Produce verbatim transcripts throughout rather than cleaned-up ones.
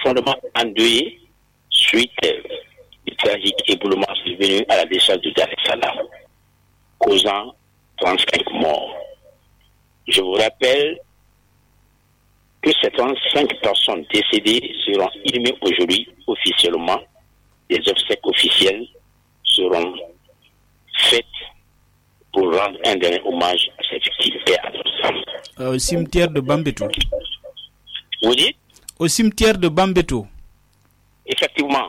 profondément endeuillés suite du tragique éboulement survenu à la décharge de Dar es Salaam, causant trente-cinq morts. Je vous rappelle que ces trente-cinq personnes décédées seront inhumées aujourd'hui officiellement. Les obsèques officielles seront faites pour rendre un dernier hommage à ces victimes et à leurs femmes. Au cimetière de Bambeto. Vous dites? Au cimetière de Bambeto. Effectivement.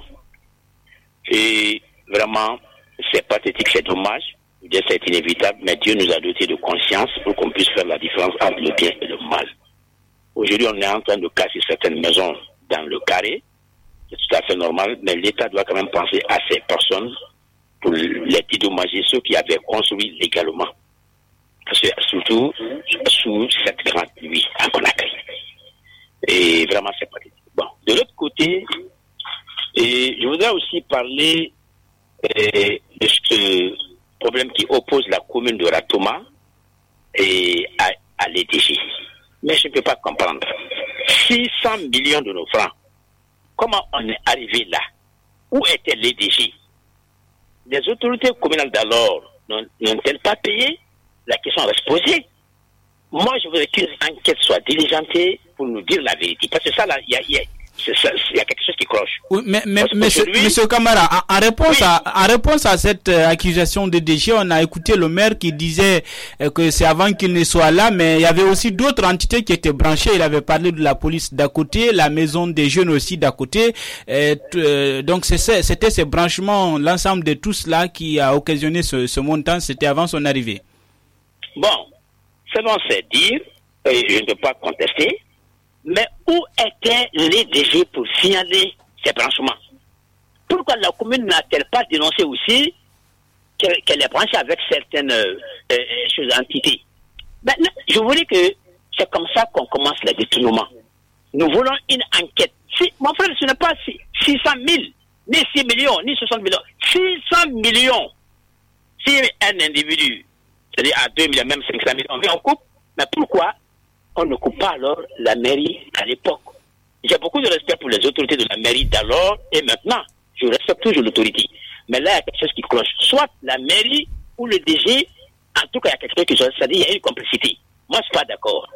Et vraiment, c'est pathétique, c'est dommage. C'est inévitable, mais Dieu nous a dotés de conscience pour qu'on puisse faire la différence entre le bien et le mal. Aujourd'hui, on est en train de casser certaines maisons dans le carré. C'est tout à fait normal, mais l'État doit quand même penser à ces personnes pour les dédommager, ceux qui avaient construit légalement. Parce que surtout sous cette grande nuit à Conakry. Et vraiment, c'est pathétique. Bon, de l'autre côté, et je voudrais aussi parler euh, de ce problème qui oppose la commune de Ratoma et à, à l'E D G. Mais je ne peux pas comprendre. six cents millions de nos francs. Comment on est arrivé là? Où était l'E D G? Les autorités communales d'alors n'ont-elles pas payé? La question reste posée. Moi, je voudrais qu'une enquête soit diligentée pour nous dire la vérité. Parce que ça, là, il y a, y, a, y a quelque chose qui cloche. Oui, mais, mais monsieur, monsieur Camara, en, en, réponse oui. à, en réponse à cette euh, accusation de D G, on a écouté le maire qui disait euh, que c'est avant qu'il ne soit là, mais il y avait aussi d'autres entités qui étaient branchées. Il avait parlé de la police d'à côté, la maison des jeunes aussi d'à côté. Euh, euh, donc c'est, c'était ces branchements, l'ensemble de tout cela qui a occasionné ce, ce montant. C'était avant son arrivée. Bon, selon ces dires, et je ne peux pas contester, mais où était l'E D G pour signaler ces branchements? Pourquoi la commune n'a-t-elle pas dénoncé aussi qu'elle, qu'elle est branchée avec certaines euh, euh, choses, entités? Maintenant, je voulais que c'est comme ça qu'on commence le détournement. Nous voulons une enquête. Si, mon frère, ce n'est pas six cent mille, ni six millions, ni soixante millions. six cent millions. Si un individu, c'est-à-dire à deux millions, même cinq cent mille, on vient en coupe, mais pourquoi on ne coupe pas alors la mairie à l'époque? J'ai beaucoup de respect pour les autorités de la mairie d'alors et maintenant. Je respecte toujours l'autorité. Mais là, il y a quelque chose qui cloche. Soit la mairie ou le D G, en tout cas, il y a quelque chose qui cloche. C'est-à-dire qu'il y a une complicité. Moi, je ne suis pas d'accord.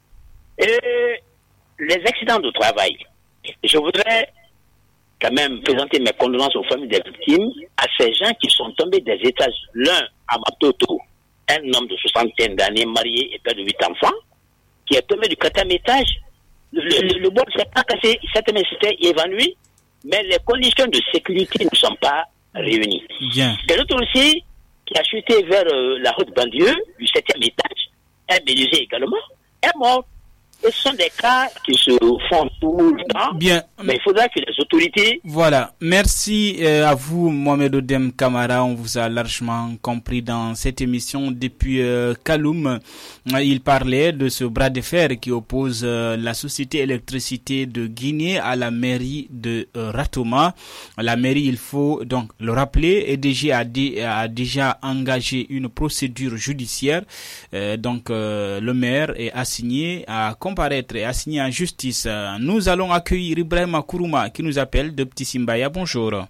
Et les accidents de travail, je voudrais quand même présenter mes condoléances aux familles des victimes, à ces gens qui sont tombés des étages. L'un à Matoto, un homme de soixantaine d'années, marié et père de huit enfants, qui est tombé du quatrième étage. Le, le, le bois ne s'est pas cassé, certainement c'était évanoui, mais les conditions de sécurité ne sont pas réunies. Bien. Et l'autre aussi, qui a chuté vers euh, la route banlieue, du septième étage, est blessé également, est mort. Et ce sont des cas qui se font tout le temps. Bien. Mais il faudra que les autorités... Voilà. Merci euh, à vous, Mohamed Odem Camara. On vous a largement compris dans cette émission depuis euh, Kaloum. Il parlait de ce bras de fer qui oppose euh, la société électricité de Guinée à la mairie de euh, Ratoma. La mairie, il faut donc le rappeler, E D G a, dé, a déjà engagé une procédure judiciaire. Euh, donc euh, le maire est assigné à comparaître et assigné en justice. Nous allons accueillir Ibrahima Kourouma qui nous appelle de Petit Simbaya. Bonjour.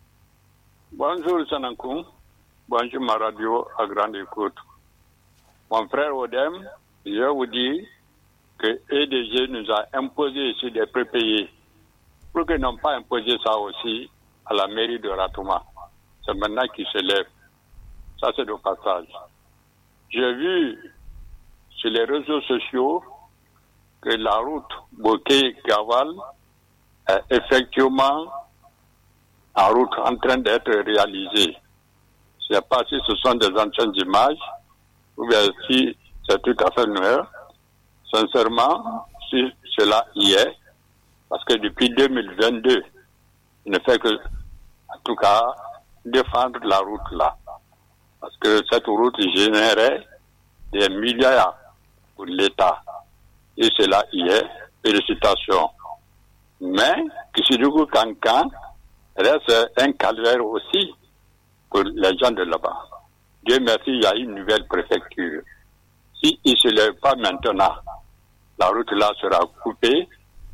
Bonjour Sanankou. Bonjour ma radio à grande écoute. Mon frère Odem, je vous dis que E D G nous a imposé ici des prépayés. Pour qu'ils n'ont pas imposé ça aussi à la mairie de Ratoma. C'est maintenant qu'ils se lèvent. Ça c'est le passage. J'ai vu sur les réseaux sociaux que la route Bokeh-Gaval est effectivement en route en train d'être réalisée. Je ne sais pas si ce sont des anciennes images ou bien si c'est tout à fait nouveau. Sincèrement, si cela y est, parce que depuis deux mille vingt-deux, il ne fait que, en tout cas, défendre la route là. Parce que cette route générait des milliards pour l'État. Et cela y est, félicitations. Mais, Kisidougou Kankan reste un calvaire aussi pour les gens de là-bas. Dieu merci, il y a une nouvelle préfecture. Si il ne se lève pas maintenant, la route là sera coupée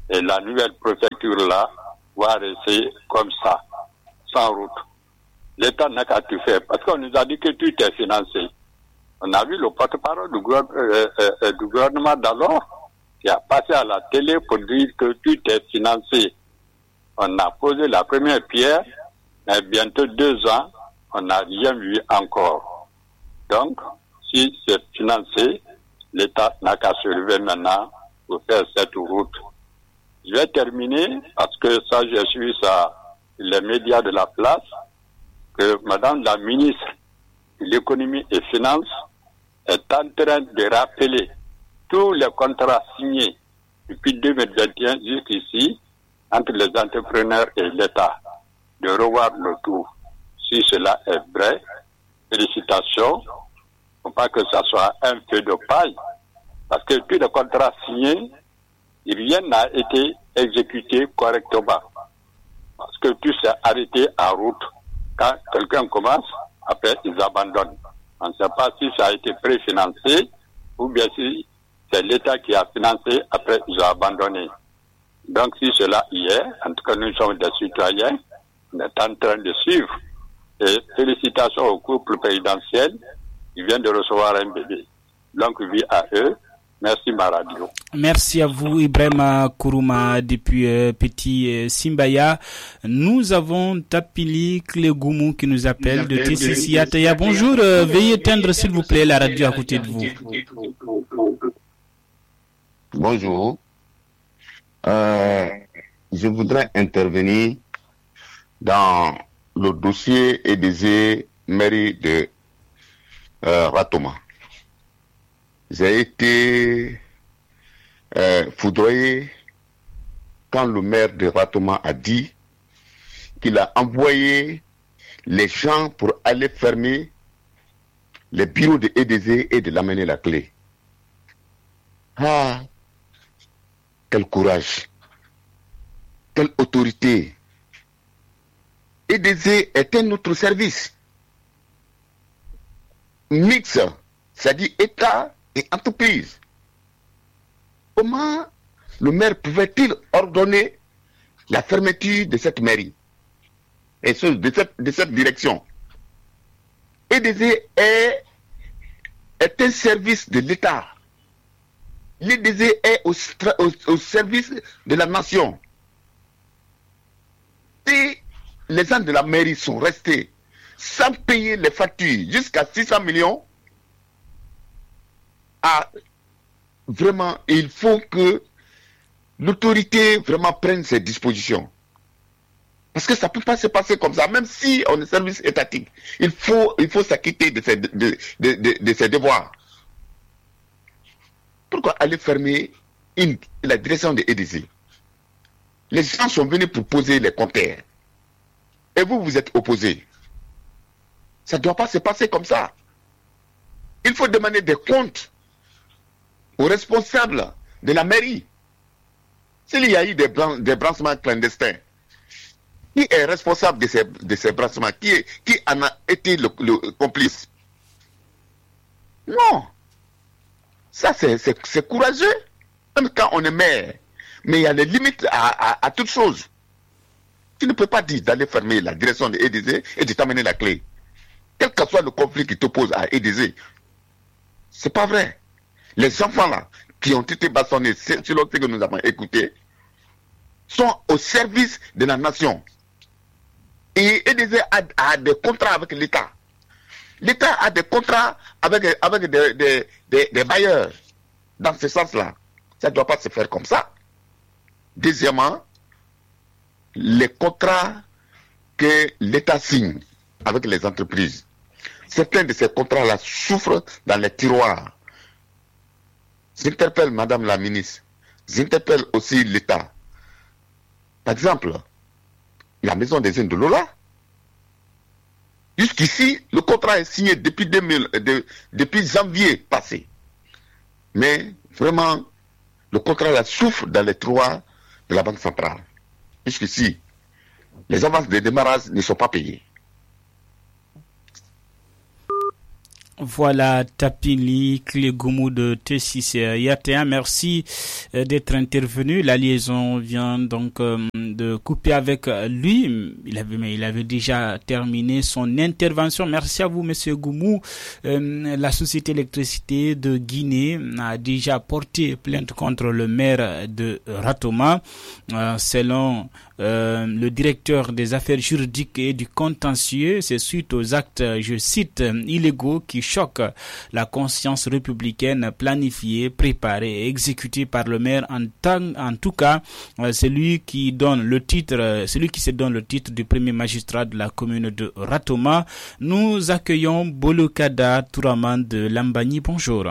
Et la nouvelle préfecture-là va rester comme ça, sans route. L'État n'a qu'à tout faire, parce qu'on nous a dit que tout est financé. On a vu le porte-parole du, euh, euh, du gouvernement d'alors qui a passé à la télé pour dire que tout est financé. On a posé la première pierre, mais bientôt deux ans, on n'a rien vu encore. Donc, si c'est financé, l'État n'a qu'à se lever maintenant pour faire cette route. Je vais terminer, parce que ça, je suis ça, les médias de la place, que Madame la ministre de l'économie et finances est en train de rappeler tous les contrats signés depuis deux mille vingt et un jusqu'ici entre les entrepreneurs et l'État, de revoir le tout. Si cela est vrai, félicitations. Il ne faut pas que ça soit un feu de paille, parce que tous les contrats signés, rien n'a été exécuté correctement. Parce que tout s'est arrêté en route. Quand quelqu'un commence, après ils abandonnent. On ne sait pas si ça a été préfinancé ou bien si c'est l'État qui a financé, après ils ont abandonné. Donc si cela y est, en tout cas nous sommes des citoyens, on est en train de suivre. Et félicitations au couple présidentiel qui vient de recevoir un bébé. Donc vie à eux. Merci ma radio. Merci à vous Ibrahima Kourouma depuis euh, Petit euh, Simbaya. Nous avons Tapili Klegoumou qui nous appelle de T C C Ataya. Bonjour, euh, veuillez éteindre s'il vous plaît la radio à côté de vous. Bonjour. Euh, je voudrais intervenir dans le dossier E D Z mairie de euh, Ratoma. J'ai été euh, foudroyé quand le maire de Ratoma a dit qu'il a envoyé les gens pour aller fermer les bureaux de E D Z et de l'amener la clé. Ah, quel courage, quelle autorité. E D Z est un autre service. Mix, c'est-à-dire État et entreprise. Comment le maire pouvait-il ordonner la fermeture de cette mairie et ce, de, cette, de cette direction? E D Z est, est un service de l'État. l'E D Z est au, au, au service de la nation. Si les gens de la mairie sont restés sans payer les factures jusqu'à six cents millions, ah, vraiment, il faut que l'autorité vraiment prenne ses dispositions. Parce que ça ne peut pas se passer comme ça, même si on est service étatique. Il faut, il faut s'acquitter de ses, de, de, de, de ses devoirs. Pourquoi aller fermer une, la direction de E D Z? Les gens sont venus pour poser les compteurs. Et vous, vous êtes opposés. Ça ne doit pas se passer comme ça. Il faut demander des comptes aux responsables de la mairie. S'il y a eu des, bran des branchements clandestins, qui est responsable de ces, de ces branchements? Qui, est, qui en a été le, le complice? Non. Ça, c'est courageux. Même quand on est maire. Mais il y a des limites à, à, à toute chose. Tu ne peux pas dire d'aller fermer la direction de E D Z et de t'amener la clé. Quel que soit le conflit qui t'oppose à E D Z. C'est pas vrai. Les enfants là, qui ont été bastonnés, selon ce que nous avons écouté, sont au service de la nation. Et E D Z a, a des contrats avec l'État. L'État a des contrats avec, avec des, des, des, des bailleurs. Dans ce sens-là, ça ne doit pas se faire comme ça. Deuxièmement, les contrats que l'État signe avec les entreprises, certains de ces contrats-là souffrent dans les tiroirs. J'interpelle Madame la ministre, j'interpelle aussi l'État. Par exemple, la maison des jeunes de Lola, jusqu'ici, le contrat est signé depuis, deux mille, de, depuis janvier passé. Mais vraiment, le contrat là souffre dans les tiroirs de la Banque centrale. Jusqu'ici, les avances de démarrage ne sont pas payées. Voilà, Tapili Clégoumou de T six Y A T un, merci d'être intervenu. La liaison vient donc euh, de couper avec lui. Il avait, mais il avait déjà terminé son intervention. Merci à vous, Monsieur Goumou. Euh, la Société d'électricité de Guinée a déjà porté plainte contre le maire de Ratoma. Euh, selon Euh, le directeur des affaires juridiques et du contentieux, c'est suite aux actes, je cite, illégaux qui choquent la conscience républicaine planifiée, préparée et exécutée par le maire en, tant, en tout cas, euh, celui qui donne le titre, euh, celui qui se donne le titre du premier magistrat de la commune de Ratoma. Nous accueillons Bolokada Touraman de Lambani. Bonjour.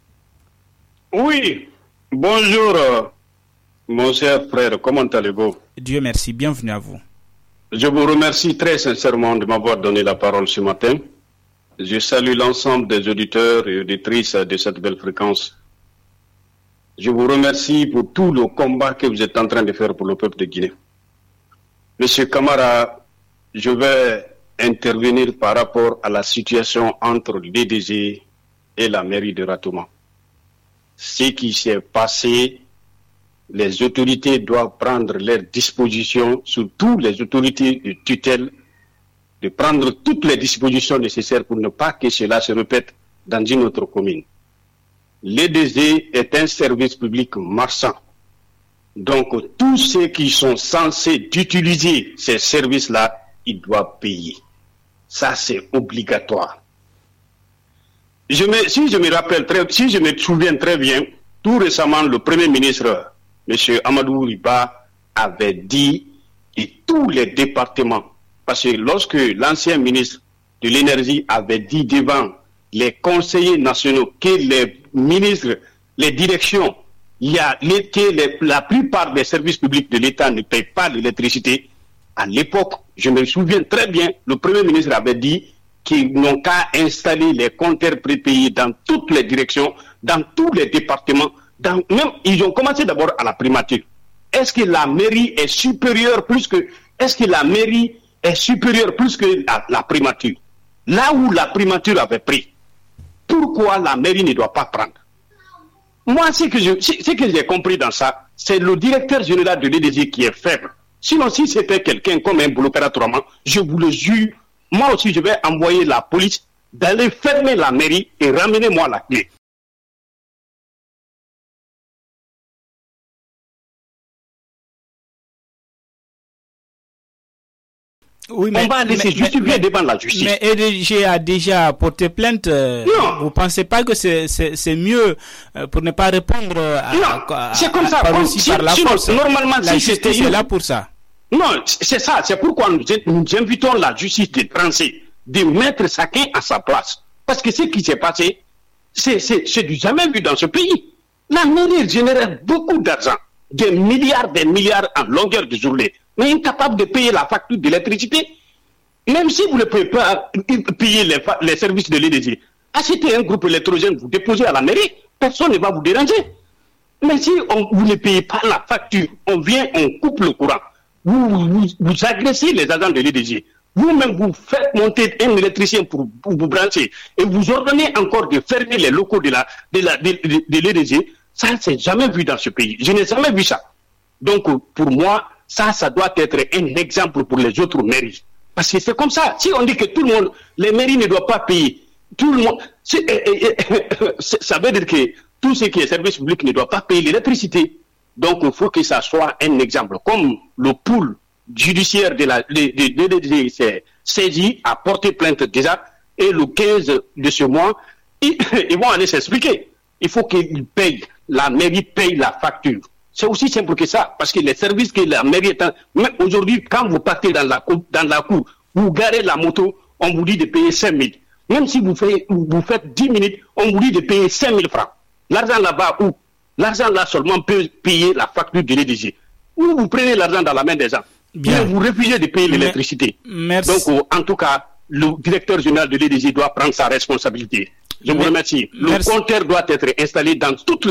Oui, bonjour. Mon cher frère, comment allez-vous? Dieu merci, bienvenue à vous. Je vous remercie très sincèrement de m'avoir donné la parole ce matin. Je salue l'ensemble des auditeurs et auditrices de cette belle fréquence. Je vous remercie pour tout le combat que vous êtes en train de faire pour le peuple de Guinée. Monsieur Camara, je vais intervenir par rapport à la situation entre l'E D G et la mairie de Ratoma. Ce qui s'est passé, les autorités doivent prendre leurs dispositions, surtout les autorités de tutelle, de prendre toutes les dispositions nécessaires pour ne pas que cela se répète dans une autre commune. L'E D G est un service public marchand. Donc, tous ceux qui sont censés utiliser ces services-là, ils doivent payer. Ça, c'est obligatoire. Je me, si je me rappelle très, si je me souviens très bien, tout récemment, le Premier ministre M. Amadou Riba avait dit que tous les départements, parce que lorsque l'ancien ministre de l'énergie avait dit devant les conseillers nationaux que les ministres, les directions, il y a que les, la plupart des services publics de l'État ne payent pas l'électricité. À l'époque, je me souviens très bien, le Premier ministre avait dit qu'ils n'ont qu'à installer les compteurs prépayés dans toutes les directions, dans tous les départements. Dans, même, ils ont commencé d'abord à la primature. Est-ce que la mairie est supérieure plus que, est-ce que la mairie est supérieure plus que la, la primature? Là où la primature avait pris, pourquoi la mairie ne doit pas prendre? Moi, ce que je, ce que j'ai compris dans ça, c'est le directeur général de l'E D G qui est faible. Sinon, si c'était quelqu'un comme un Bolokada Touraman, je vous le jure, moi aussi, je vais envoyer la police d'aller fermer la mairie et ramener moi la clé. Oui, mais, on va laisser justifier devant la justice. Mais E D G a déjà porté plainte. Non. Vous ne pensez pas que c'est, c'est, c'est mieux pour ne pas répondre à, non, à, c'est comme ça. Par, Comme, aussi si, par la sinon, force. Normalement, la si justice est là pour ça. Non, c'est ça. C'est pourquoi nous, nous invitons la justice des Français de mettre chacun à sa place. Parce que ce qui s'est passé, c'est, c'est, c'est du jamais vu dans ce pays. La mairie génère beaucoup d'argent, des milliards, des milliards en longueur de journée, mais incapable de payer la facture d'électricité. Même si vous ne pouvez pas payer les, les services de l'E D G, achetez un groupe électrogène, vous déposez à la mairie, personne ne va vous déranger. Mais si on, vous ne payez pas la facture, on vient, on coupe le courant, vous, vous, vous agressez les agents de l'E D G, vous-même vous faites monter un électricien pour, pour vous brancher, et vous ordonnez encore de fermer les locaux de, la, de, la, de, de, de l'E D G, ça, c'est jamais vu dans ce pays. Je n'ai jamais vu ça. Donc, pour moi, ça, ça doit être un exemple pour les autres mairies. Parce que c'est comme ça. Si on dit que tout le monde, les mairies ne doivent pas payer, tout le monde, c'est, euh, euh, ça veut dire que tout ce qui est service public ne doit pas payer l'électricité. Donc, il faut que ça soit un exemple. Comme le pool judiciaire de la de, de, de, de, de s'est saisi, a porté plainte déjà, et le quinze de ce mois, ils, ils vont aller s'expliquer. Il faut qu'ils payent, la mairie paye la facture. C'est aussi simple que ça, parce que les services que la mairie est en... Même aujourd'hui, quand vous partez dans la cour, dans la cour, vous garez la moto, on vous dit de payer cinq mille. Même si vous faites, vous faites dix minutes, on vous dit de payer cinq mille francs. L'argent là-bas, où? L'argent là seulement peut payer la facture de l'E D G. Ou vous prenez l'argent dans la main des gens. Bien. Vous refusez de payer l'électricité. Merci. Donc, en tout cas, le directeur général de l'E D G doit prendre sa responsabilité. Je vous remercie. Le Merci. compteur doit être installé dans toutes les mairies.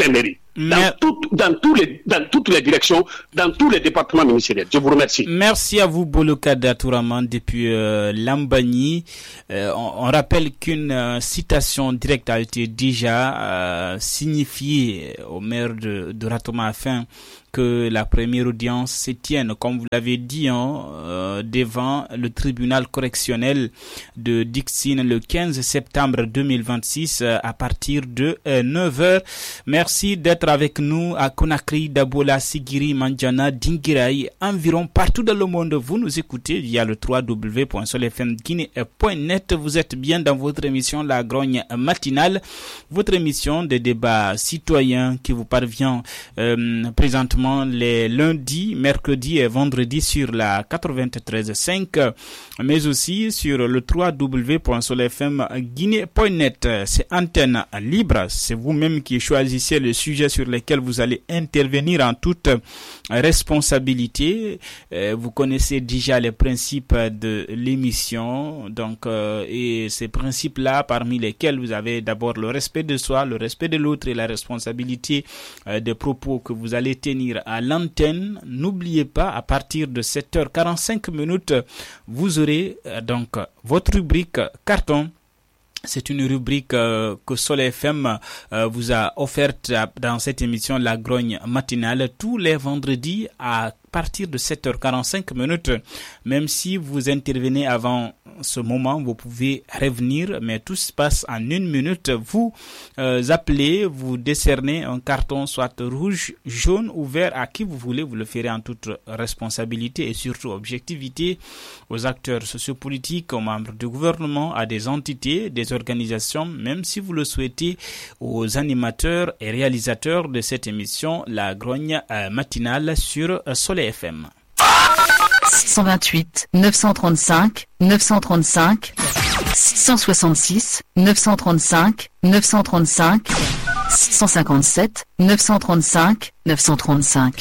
dans, tout, dans, tous les, dans toutes les directions, dans tous les départements ministériels. Je vous remercie. Merci à vous, Bolokada Touraman, depuis euh, Lambani. Euh, on, on rappelle qu'une euh, citation directe a été déjà euh, signifiée au maire de, de Ratoma afin que la première audience se tienne, comme vous l'avez dit, hein, euh, devant le tribunal correctionnel de Dixine le quinze septembre deux mille vingt-six euh, à partir de euh, neuf heures. Merci d'être avec nous à Conakry, Dabola, Sigiri, Mandjana, Dingirai, environ partout dans le monde. Vous nous écoutez via le w w w point solfm guinée point net. Vous êtes bien dans votre émission La Grogne matinale, votre émission de débat citoyen qui vous parvient euh, présentement les lundis, mercredis et vendredis sur la quatre-vingt-treize virgule cinq, mais aussi sur le w w w point solfm guinée point net. C'est antenne libre, c'est vous-même qui choisissez le sujet sur lequel vous allez intervenir en toute responsabilité. Vous connaissez déjà les principes de l'émission, donc euh, et ces principes-là, parmi lesquels vous avez d'abord le respect de soi, le respect de l'autre et la responsabilité euh, des propos que vous allez tenir à l'antenne. N'oubliez pas, à partir de sept heures quarante-cinq minutes, vous aurez euh, donc votre rubrique carton. C'est une rubrique euh, que Sol F M euh, vous a offerte dans cette émission La Grogne matinale tous les vendredis à partir de sept heures quarante-cinq minutes. Même si vous intervenez avant ce moment, vous pouvez revenir, mais tout se passe en une minute. Vous euh, appelez, vous décernez un carton soit rouge, jaune ou vert à qui vous voulez. Vous le ferez en toute responsabilité et surtout objectivité aux acteurs sociopolitiques, aux membres du gouvernement, à des entités, des organisations, même si vous le souhaitez, aux animateurs et réalisateurs de cette émission La Grogne euh, matinale sur euh, Sol F M. six cent vingt-huit, neuf cent trente-cinq, neuf cent trente-cinq, six cent soixante-six, neuf cent trente-cinq, neuf cent trente-cinq, six cent cinquante-sept, neuf cent trente-cinq, neuf cent trente-cinq.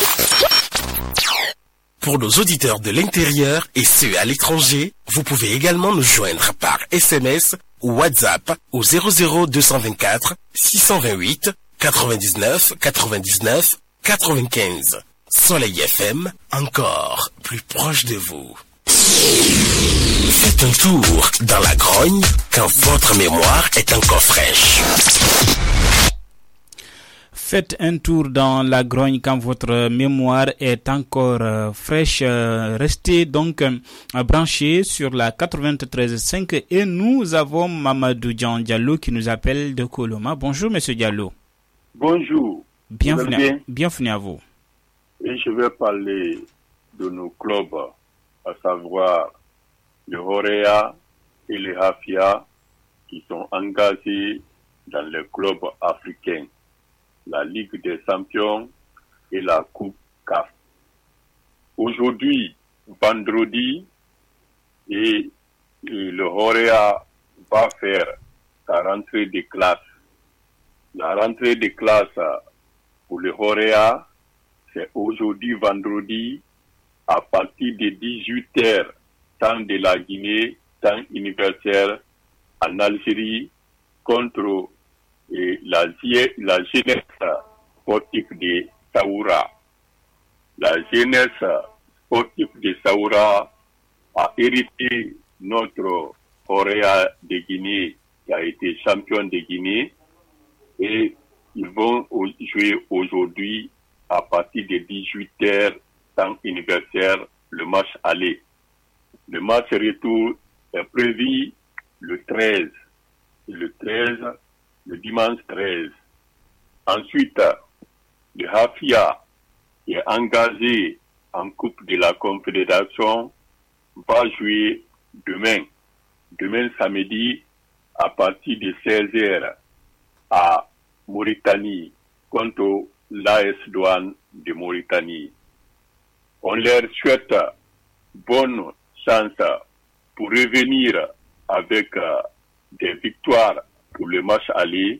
Pour nos auditeurs de l'intérieur et ceux à l'étranger, vous pouvez également nous joindre par S M S ou WhatsApp au zéro zéro deux cent vingt-quatre, six cent vingt-huit, quatre-vingt-dix-neuf, quatre-vingt-dix-neuf, quatre-vingt-quinze. Soleil F M, encore plus proche de vous. Faites un tour dans la grogne quand votre mémoire est encore fraîche. Faites un tour dans la grogne quand votre mémoire est encore euh, fraîche. Euh, restez donc euh, branchés sur la quatre-vingt-treize virgule cinq et nous avons Mamadou Dian Diallo qui nous appelle de Koloma. Bonjour Monsieur Diallo. Bonjour. Bienvenue, à, bienvenue à vous. Et je vais parler de nos clubs, à savoir le Horea et le Hafia qui sont engagés dans les clubs africains, la Ligue des champions et la Coupe C A F. Aujourd'hui, vendredi, et, et le Horea va faire sa rentrée de classe. La rentrée de classe pour le Horea, c'est aujourd'hui vendredi à partir de dix-huit heures, temps de la Guinée, temps universel en Algérie, contre et la, la jeunesse sportive de Saoura. La jeunesse sportive de Saoura a hérité notre Horea de Guinée qui a été champion de Guinée et ils vont jouer aujourd'hui à partir de dix-huit heures, temps universel, le match aller. Le match retour est prévu le treize. Le treize, le dimanche treize. Ensuite, le Hafia est engagé en Coupe de la Confédération, va jouer demain, demain samedi, à partir de seize heures à Mauritanie, contre l'A S Douane de Mauritanie. On leur souhaite bonne chance pour revenir avec euh, des victoires pour le match aller.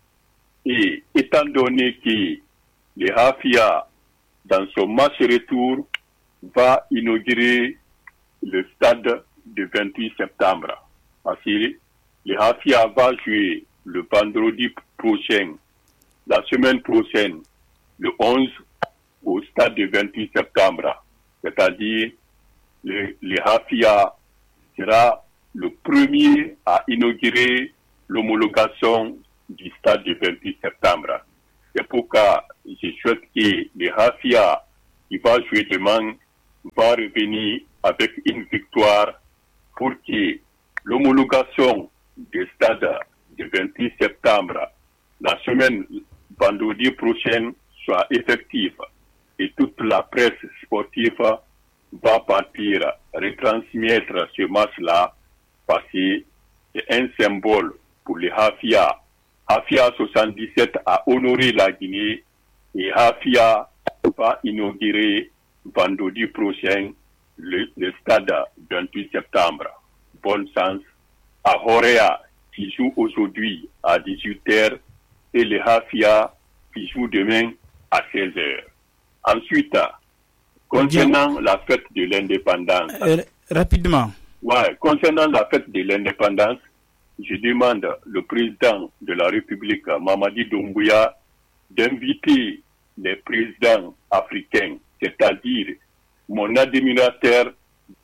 Et étant donné que le Hafia, dans son match retour, va inaugurer le stade du vingt-huit septembre. Parce que le Hafia va jouer le vendredi prochain la semaine prochaine, le onze, au stade du vingt-huit septembre. C'est-à-dire, le, le Hafia sera le premier à inaugurer l'homologation du stade du vingt-huit septembre. C'est pourquoi je souhaite que le Hafia, qui va jouer demain, va revenir avec une victoire pour que l'homologation du stade du vingt-huit septembre, la semaine vendredi prochaine, soit effective. Et toute la presse sportive va partir retransmettre ce match-là parce que c'est un symbole pour les Hafia. Hafia soixante-dix-sept a honoré la Guinée et Hafia va inaugurer vendredi prochain le, le stade vingt-huit septembre. Bon sens à Horea qui joue aujourd'hui à dix-huit heures et les Hafia qui joue demain à seize heures. Ensuite, concernant la fête de l'indépendance. Euh, rapidement. Ouais, concernant la fête de l'indépendance, je demande le président de la République, Mamadi Doumbouya, d'inviter les présidents africains, c'est-à-dire mon admirateur,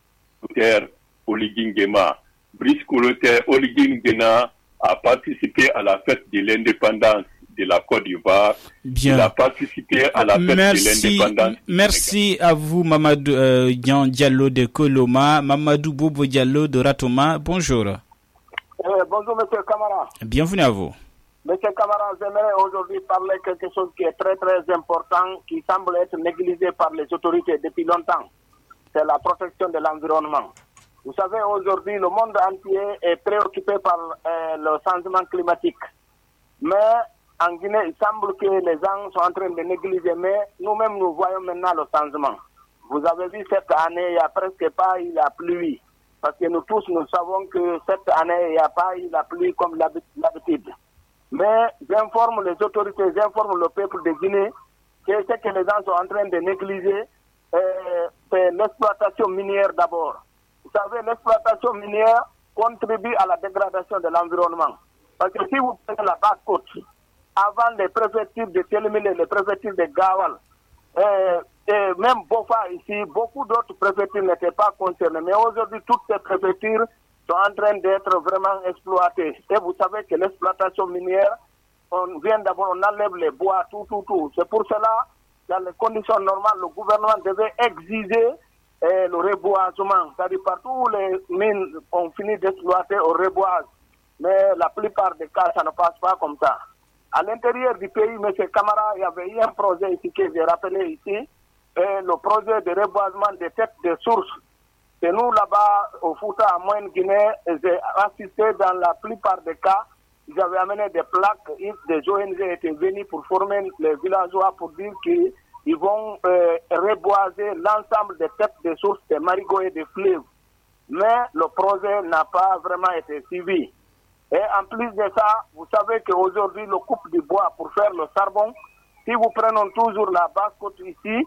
Oligui Nguema. Brice Clotaire Oligui Nguema a participé à la fête de l'indépendance de la Côte d'Ivoire. Bien. Il a participé à la fête merci, de l'indépendance. Merci à vous, Mamadou euh, Diallo de Koloma, Mamadou Bobo Diallo de Ratoma. Bonjour. Euh, bonjour, monsieur Camara. Bienvenue à vous. Monsieur Camara, j'aimerais aujourd'hui parler de quelque chose qui est très très important, qui semble être négligé par les autorités depuis longtemps. C'est la protection de l'environnement. Vous savez, aujourd'hui, le monde entier est préoccupé par euh, le changement climatique. Mais en Guinée, il semble que les gens sont en train de négliger, mais nous-mêmes, nous voyons maintenant le changement. Vous avez vu cette année, il n'y a presque pas eu la pluie. Parce que nous tous, nous savons que cette année, il n'y a pas eu la pluie comme d'habitude. Mais j'informe les autorités, j'informe le peuple de Guinée que ce que les gens sont en train de négliger, euh, c'est l'exploitation minière d'abord. Vous savez, l'exploitation minière contribue à la dégradation de l'environnement. Parce que si vous prenez la basse-côte, avant les préfectures de Télémilé, les préfectures de Gawal, euh, et même Bofa ici, beaucoup d'autres préfectures n'étaient pas concernées. Mais aujourd'hui, toutes ces préfectures sont en train d'être vraiment exploitées. Et vous savez que l'exploitation minière, on vient d'abord, on enlève les bois, tout, tout, tout. C'est pour cela, dans les conditions normales, le gouvernement devait exiger eh, le reboisement. C'est-à-dire partout où les mines ont fini d'exploiter, on reboise. Mais la plupart des cas, ça ne passe pas comme ça. À l'intérieur du pays, M. Camara, il y avait eu un projet ici que j'ai rappelé ici, et le projet de reboisement des têtes de sources. Et nous, là-bas, au Fouta, à Moyenne-Guinée, j'ai assisté dans la plupart des cas. Ils avaient amené des plaques, des O N G étaient venus pour former les villageois pour dire qu'ils vont euh, reboiser l'ensemble des têtes de sources, des marigots et des fleuves. Mais le projet n'a pas vraiment été suivi. Et en plus de ça, vous savez qu'aujourd'hui, le coupe du bois pour faire le charbon, si vous prenez toujours la basse-côte ici,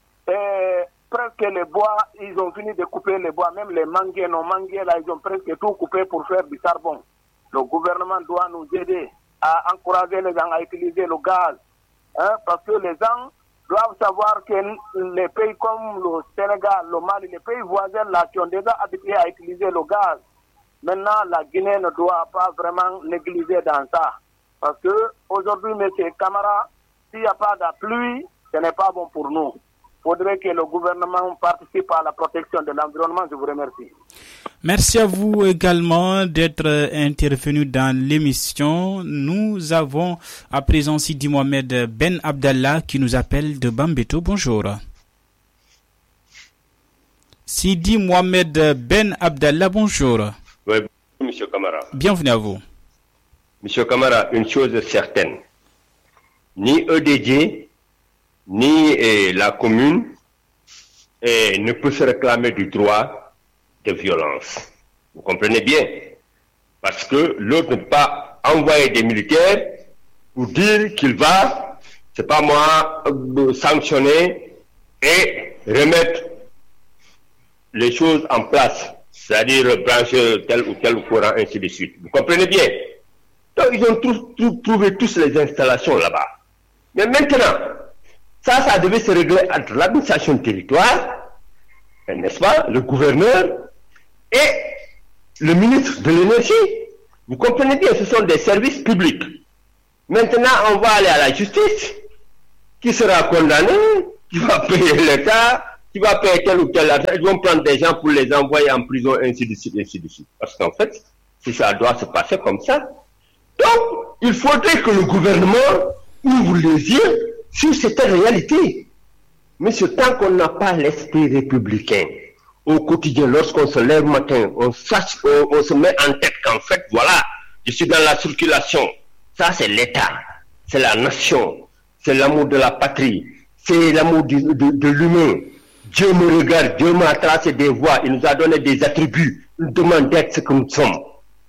et presque les bois, ils ont fini de couper les bois, même les manguiers, nos manguiers, là, ils ont presque tout coupé pour faire du charbon. Le gouvernement doit nous aider à encourager les gens à utiliser le gaz, hein, parce que les gens doivent savoir que les pays comme le Sénégal, le Mali, les pays voisins là, qui ont déjà habitué à utiliser le gaz, maintenant, la Guinée ne doit pas vraiment négliger dans ça. Parce que aujourd'hui, M. Camara, s'il n'y a pas de pluie, ce n'est pas bon pour nous. Il faudrait que le gouvernement participe à la protection de l'environnement. Je vous remercie. Merci à vous également d'être intervenu dans l'émission. Nous avons à présent Sidi Mohamed Ben Abdallah qui nous appelle de Bambeto. Bonjour. Sidi Mohamed Ben Abdallah, bonjour. Oui, Monsieur Camara. Bienvenue à vous. Monsieur Camara, une chose est certaine. Ni E D G, ni eh, la commune eh, ne peut se réclamer du droit de violence. Vous comprenez bien? Parce que l'autre ne peut pas envoyer des militaires pour dire qu'il va, c'est pas moi, euh, sanctionner et remettre les choses en place. C'est-à-dire brancher tel ou tel courant, ainsi de suite. Vous comprenez bien? Donc, ils ont tous, tous, trouvé tous les installations là-bas. Mais maintenant, ça, ça devait se régler entre l'administration du territoire, n'est-ce pas, le gouverneur et le ministre de l'énergie. Vous comprenez bien, ce sont des services publics. Maintenant, on va aller à la justice, qui sera condamné, qui va payer l'État, qui va payer tel ou tel argent. Ils vont prendre des gens pour les envoyer en prison, ainsi de suite, ainsi de suite. Parce qu'en fait, si ça doit se passer comme ça, donc, il faudrait que le gouvernement ouvre les yeux sur cette réalité. Mais ce tant qu'on n'a pas l'esprit républicain, au quotidien, lorsqu'on se lève le matin, on, sache, on, on se met en tête qu'en fait, voilà, je suis dans la circulation. Ça, c'est l'État, c'est la nation, c'est l'amour de la patrie, c'est l'amour de, de, de l'humain. Dieu me regarde, Dieu m'a tracé des voies, il nous a donné des attributs, il nous demande d'être ce que nous sommes.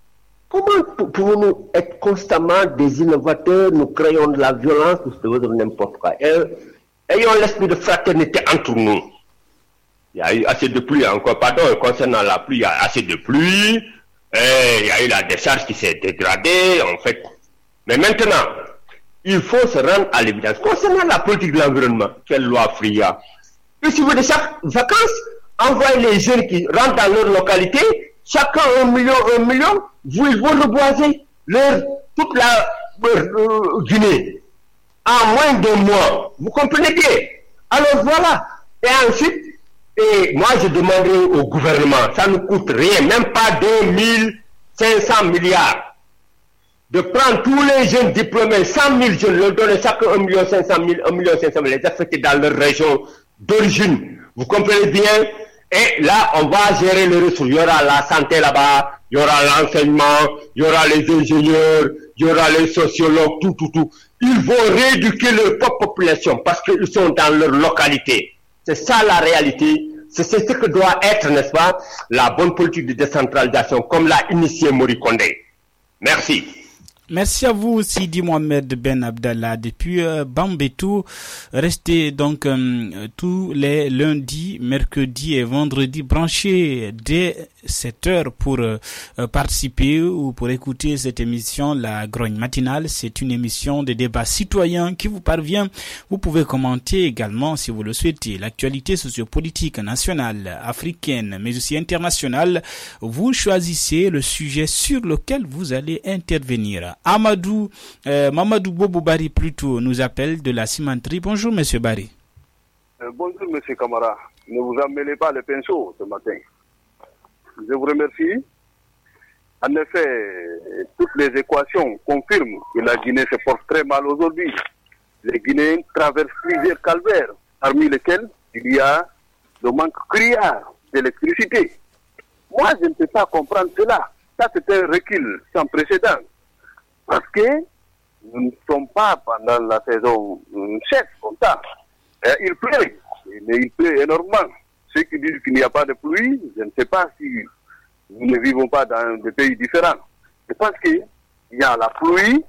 Comment pouvons-nous être constamment des innovateurs, nous créons de la violence, nous faisons n'importe quoi. Et, ayons l'esprit de fraternité entre nous. Il y a eu assez de pluie, encore pardon, concernant la pluie, il y a assez de pluie, et il y a eu la décharge qui s'est dégradée, en fait. Mais maintenant, il faut se rendre à l'évidence. Concernant la politique de l'environnement, quelle loi F R I A? Et si vous voulez, chaque vacances, envoyez les jeunes qui rentrent dans leur localité, chacun un million, un million, vous, ils vont reboiser leur, toute la euh, Guinée en moins d'un mois. Vous comprenez bien? Alors voilà. Et ensuite, et moi je demanderai au gouvernement, ça ne coûte rien, même pas deux mille cinq cents milliards, de prendre tous les jeunes diplômés, cent mille jeunes, leur donner chacun un million cinq cent mille, un million cinq cent mille, les affecter dans leur région d'origine. Vous comprenez bien? Et là, on va gérer les ressources. Il y aura la santé là-bas, il y aura l'enseignement, il y aura les ingénieurs, il y aura les sociologues, tout, tout, tout. Ils vont rééduquer leur propre population parce qu'ils sont dans leur localité. C'est ça la réalité. C'est ce que doit être, n'est-ce pas, la bonne politique de décentralisation, comme l'a initié Mori Kondé. Merci. Merci à vous, Sidi Mohamed Ben Abdallah. Depuis euh, Bambetou, restez donc euh, tous les lundis, mercredis et vendredis branchés dès sept heures pour euh, participer ou pour écouter cette émission, la Grogne Matinale. C'est une émission de débat citoyen qui vous parvient. Vous pouvez commenter également, si vous le souhaitez, l'actualité sociopolitique nationale, africaine, mais aussi internationale. Vous choisissez le sujet sur lequel vous allez intervenir. Amadou, euh, Mamadou Bobo Bari plutôt nous appelle de la cimenterie. Bonjour Monsieur Bari. Euh, bonjour Monsieur Camara. Ne vous emmêlez pas les pinceaux ce matin. Je vous remercie. En effet, toutes les équations confirment que la Guinée se porte très mal aujourd'hui. Les Guinéens traversent plusieurs calvaires, parmi lesquels il y a le manque criard d'électricité. Moi, je ne peux pas comprendre cela. Ça, c'est un recul sans précédent. Parce que nous ne sommes pas pendant la saison sèche comme ça. Et il pleut, mais il pleut énormément. Ceux qui disent qu'il n'y a pas de pluie, je ne sais pas si nous ne vivons pas dans des pays différents. Je pense qu'il y a la pluie,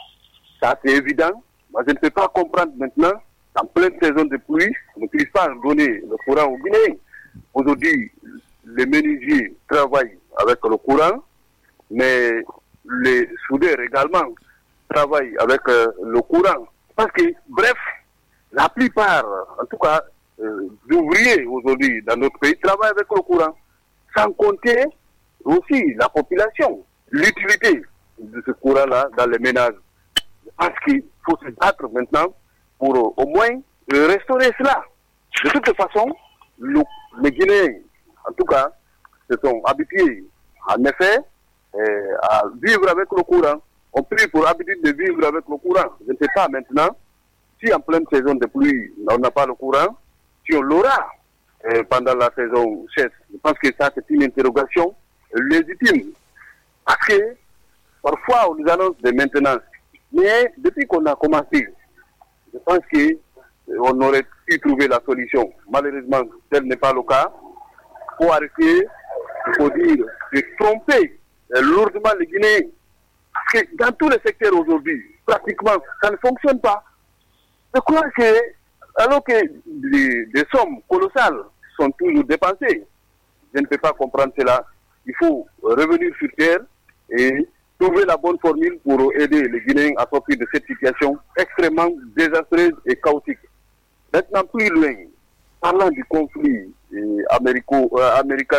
ça c'est évident, mais je ne peux pas comprendre maintenant, en pleine saison de pluie, on ne puisse pas donner le courant aux Guinéens. Aujourd'hui, les menuisiers travaillent avec le courant, mais les soudeurs également travaillent avec euh, le courant. Parce que, bref, la plupart, en tout cas, euh, d'ouvriers aujourd'hui dans notre pays travaillent avec le courant. Sans compter aussi la population, l'utilité de ce courant-là dans les ménages. Parce qu'il faut se battre maintenant pour euh, au moins euh, restaurer cela. De toute façon, le, les Guinéens, en tout cas, se sont habitués, en effet, Euh, à vivre avec le courant. On prie pour habitude de vivre avec le courant. Je ne sais pas maintenant si en pleine saison de pluie on n'a pas le courant, si on l'aura euh, pendant la saison sèche. Je pense que ça c'est une interrogation légitime. Parce que parfois on nous annonce des maintenances. Mais depuis qu'on a commencé, je pense que euh, on aurait pu trouver la solution. Malheureusement, tel n'est pas le cas. Il faut arrêter, il faut dire, de tromper lourdement les Guinéens. Parce que dans tous les secteurs aujourd'hui, pratiquement, ça ne fonctionne pas. Je crois que, alors que des, des sommes colossales sont toujours dépensées, je ne peux pas comprendre cela. Il faut revenir sur terre et trouver la bonne formule pour aider les Guinéens à sortir de cette situation extrêmement désastreuse et chaotique. Maintenant, plus loin, parlant du conflit euh, américo, euh,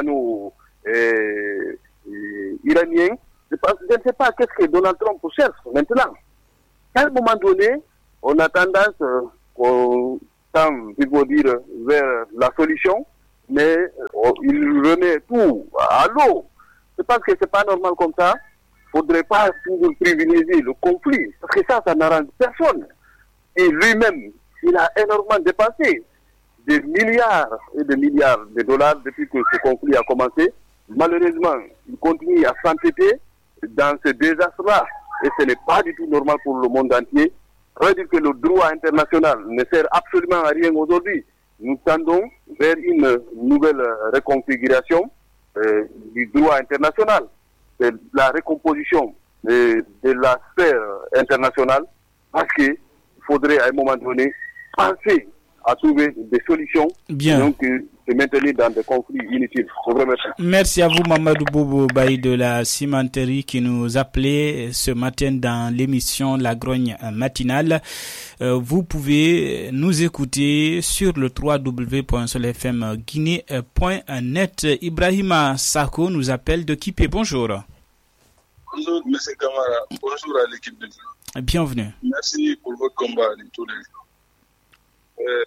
américano-iranien, je, je ne sais pas qu'est-ce que Donald Trump cherche maintenant. À un moment donné, on a tendance, euh, on tend, il faut dire, vers la solution, mais euh, il remet tout à l'eau. Je pense que c'est pas normal comme ça. Il ne faudrait pas toujours privilégier le conflit, parce que ça, ça n'arrange personne. Et lui-même, il a énormément dépensé des milliards et des milliards de dollars depuis que ce conflit a commencé. Malheureusement, il continue à s'entêter dans ce désastre-là. Et ce n'est pas du tout normal pour le monde entier. Ça veut dire que le droit international ne sert absolument à rien aujourd'hui. Nous tendons vers une nouvelle reconfiguration euh, du droit international. C'est la recomposition de, de la sphère internationale, parce qu'il faudrait à un moment donné penser à trouver des solutions. Bien. Donc, euh, se maintenir dans des conflits inutiles. Je vous remercie. Merci à vous, Mamadou Bobo Baï de la cimenterie, qui nous appelait ce matin dans l'émission La Grogne matinale. Euh, vous pouvez nous écouter sur le w w w point soleil f m guinée point net. Ibrahima Sako nous appelle de Kipé. Bonjour. Bonjour, M. Kamara. Bonjour à l'équipe de Ville. Bienvenue. Merci pour votre combat de tous les jours. Euh,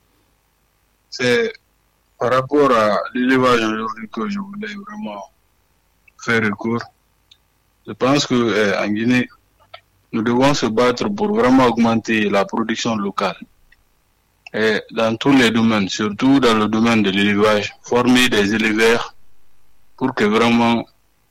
c'est par rapport à l'élevage aujourd'hui que je voulais vraiment faire recours. Je pense que euh, en Guinée, nous devons se battre pour vraiment augmenter la production locale. Et dans tous les domaines, surtout dans le domaine de l'élevage, former des éleveurs pour que vraiment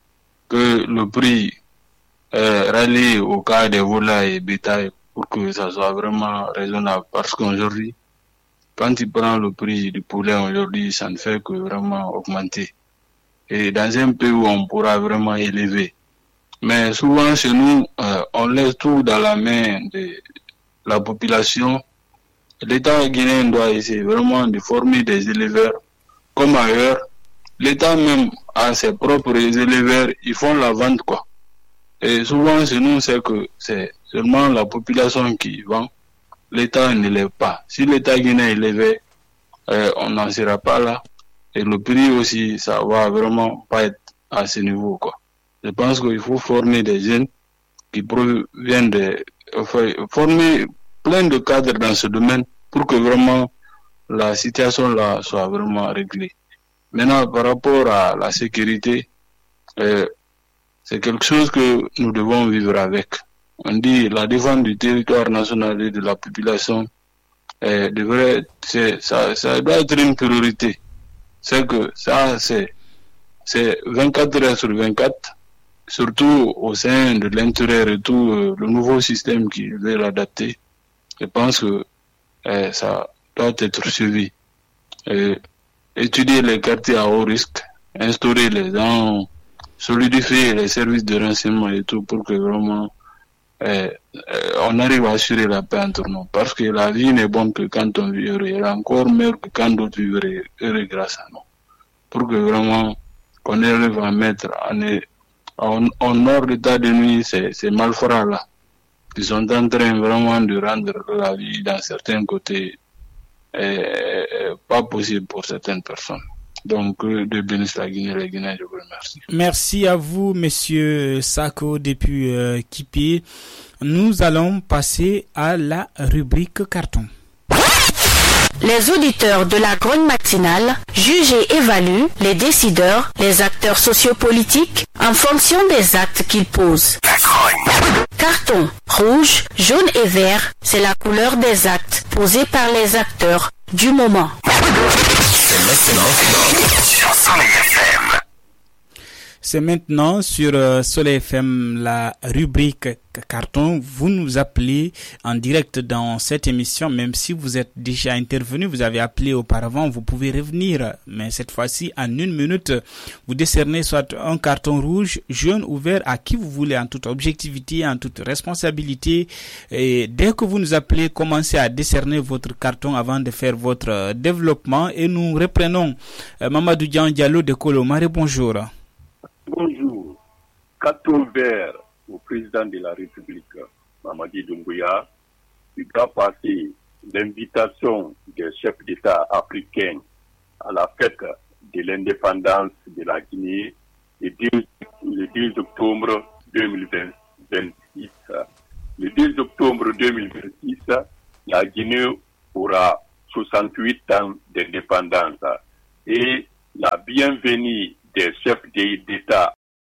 que le prix euh, rallie au cas des volailles et bétail pour que ça soit vraiment raisonnable. Parce qu'aujourd'hui, quand il prend le prix du poulet aujourd'hui, ça ne fait que vraiment augmenter. Et dans un pays où on pourra vraiment élever. Mais souvent chez nous, euh, on laisse tout dans la main de la population. L'État guinéen doit essayer vraiment de former des éleveurs comme ailleurs. L'État même a ses propres éleveurs, ils font la vente quoi. Et souvent chez nous, c'est que c'est seulement la population qui vend. L'État ne l'élève pas. Si l'État guinéen élevait, euh, on n'en sera pas là. Et le prix aussi, ça va vraiment pas être à ce niveau, quoi. Je pense qu'il faut former des jeunes qui proviennent de, enfin, former plein de cadres dans ce domaine pour que vraiment la situation là soit vraiment réglée. Maintenant, par rapport à la sécurité, euh, c'est quelque chose que nous devons vivre avec. On dit la défense du territoire national et de la population euh, devrait, c'est, ça, ça doit être une priorité. C'est que ça, c'est, c'est vingt-quatre heures sur vingt-quatre, surtout au sein de l'intérieur et tout, euh, le nouveau système qui veut l'adapter. Je pense que euh, ça doit être suivi. Euh, étudier les quartiers à haut risque, instaurer les gens, solidifier les services de renseignement et tout pour que vraiment euh, euh, on arrive à assurer la paix entre nous. Parce que la vie n'est bonne que quand on vit heureux, elle est encore meilleure que quand d'autres vivent heureux grâce à nous. Pour que vraiment qu'on arrive à mettre en, en, en hors d'état de nuit ces, ces malfrats là qui sont en train vraiment de rendre la vie dans certains côtés euh, pas possible pour certaines personnes. Donc, de bénisse la Guinée, la Guinée, je vous remercie. Merci à vous, monsieur Sako, depuis euh, Kipé. Nous allons passer à la rubrique carton. Les auditeurs de la Grogne matinale jugent et évaluent les décideurs, les acteurs sociopolitiques en fonction des actes qu'ils posent. Carton rouge, jaune et vert, c'est la couleur des actes posés par les acteurs du moment. C'est maintenant sur euh, Soleil F M, la rubrique carton. Vous nous appelez en direct dans cette émission, même si vous êtes déjà intervenu, vous avez appelé auparavant, vous pouvez revenir. Mais cette fois-ci, en une minute, vous décernez soit un carton rouge, jaune ou vert à qui vous voulez, en toute objectivité, en toute responsabilité. Et dès que vous nous appelez, commencez à décerner votre carton avant de faire votre euh, développement. Et nous reprenons euh, Mamadou Dian Diallo de Colomare. Bonjour. Bonjour. Carton vert. au président de la République, Mamadi Doumbouya, il doit passer l'invitation des chefs d'État africains à la fête de l'indépendance de la Guinée le deux octobre deux mille vingt-six. Le deux octobre deux mille vingt-six, la Guinée aura soixante-huit ans d'indépendance et la bienvenue des chefs d'État